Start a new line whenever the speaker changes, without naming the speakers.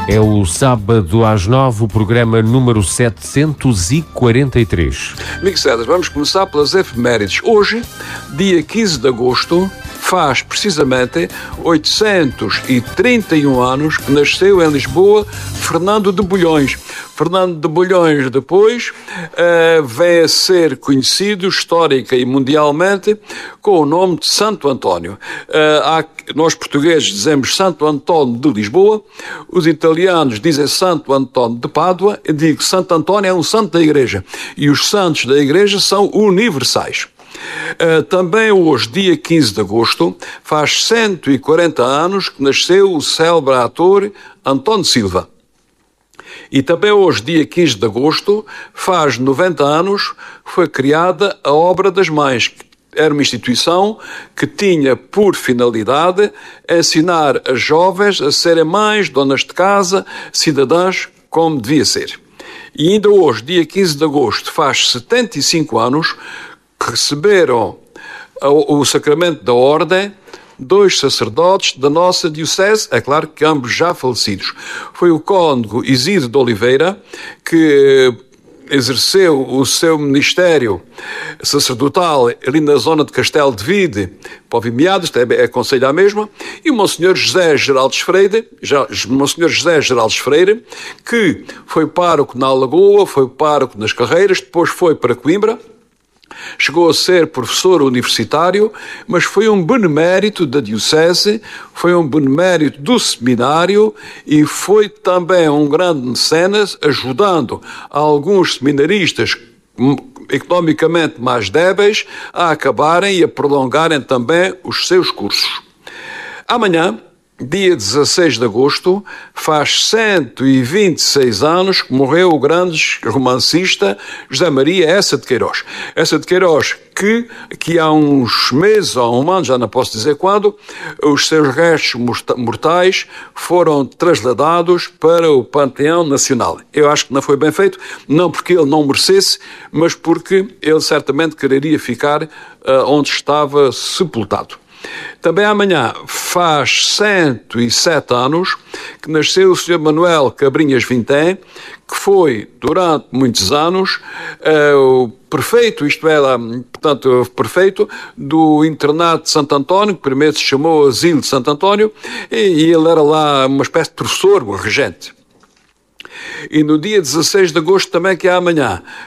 É o sábado às 9, o programa número 743.
Amigos Cedas, vamos começar pelas efemérides. Hoje, dia 15 de agosto, faz precisamente 831 anos que nasceu em Lisboa Fernando de Bulhões. Fernando de Bulhões depois vem a ser conhecido histórica e mundialmente com o nome de Santo António. Nós portugueses dizemos Santo António de Lisboa, os italianos dizem Santo António de Pádua. Eu digo que Santo António é um santo da Igreja e os santos da Igreja são universais. Também hoje, dia 15 de agosto, faz 140 anos que nasceu o célebre ator António Silva. E também hoje, dia 15 de agosto, faz 90 anos que foi criada a Obra das Mães, que era uma instituição que tinha por finalidade ensinar as jovens a serem mães, donas de casa, cidadãs, como devia ser. E ainda hoje, dia 15 de agosto, faz 75 anos que receberam o sacramento da ordem dois sacerdotes da nossa diocese, é claro que ambos já falecidos. Foi o cônego Isidro de Oliveira, que exerceu o seu ministério sacerdotal ali na zona de Castelo de Vide, Povimiados, é concelho à mesma, e o Monsenhor José Geraldes Freire, que foi pároco na Alagoa, foi pároco nas Carreiras, depois foi para Coimbra. Chegou a ser professor universitário, mas foi um benemérito da diocese, foi um benemérito do seminário e foi também um grande mecenas, ajudando alguns seminaristas economicamente mais débeis a acabarem e a prolongarem também os seus cursos. Amanhã, dia 16 de agosto, faz 126 anos que morreu o grande romancista José Maria Eça de Queiroz. Eça de Queiroz, que há uns meses, ou um ano, já não posso dizer quando, os seus restos mortais foram trasladados para o Panteão Nacional. Eu acho que não foi bem feito, não porque ele não merecesse, mas porque ele certamente quereria ficar onde estava sepultado. Também amanhã faz 107 anos que nasceu o Sr. Manuel Cabrinhas Vintém, que foi, durante muitos anos, o prefeito, prefeito do internato de Santo António, que primeiro se chamou Asilo de Santo António, e ele era lá uma espécie de professor, um regente. E no dia 16 de agosto também, que é amanhã,